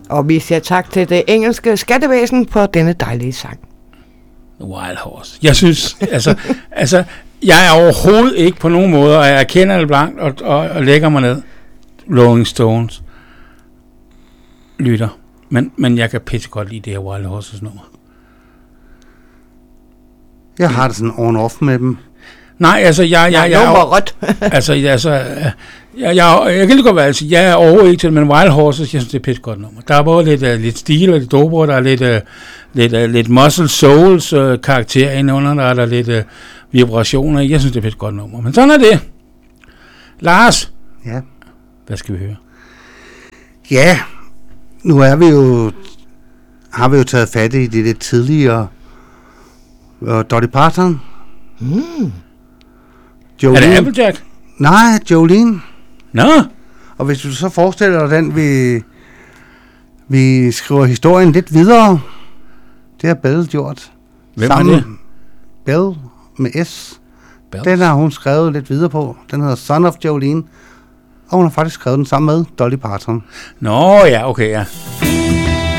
Og vi siger tak til det engelske skattevæsen på denne dejlige sang. Wild Horse. Jeg synes, altså, jeg er overhovedet ikke på nogen måde, og jeg erkender det blankt og lægger mig ned. Rolling Stones lytter. Men jeg kan pisse godt lide det her Wild Horses nummer. Jeg har det sådan on-off med dem. Nej, altså, jeg kan lige godt være, altså, jeg er overhovedet ikke til det, men Wild Horses, jeg synes, det er pisse godt nummer. Der er både lidt stil og lidt dobro, der er lidt Muscle Souls karakter indenunder, der er lidt vibrationer. Jeg synes, det er pisse godt nummer. Men sådan er det. Lars. Ja. Hvad skal vi høre? Ja, nu har vi jo taget fat i det lidt tidligere. Dolly Parton. Jolene. Er det Applejack? Nej, Jolene. Nå. Og hvis du så forestiller dig den, vi skriver historien lidt videre. Det har Belle gjort. Hvem er det? Belle med S. Bells. Den har hun skrevet lidt videre på. Den hedder Son of Jolene. Og hun har faktisk skrevet den sammen med Dolly Parton. Nå ja, okay, ja.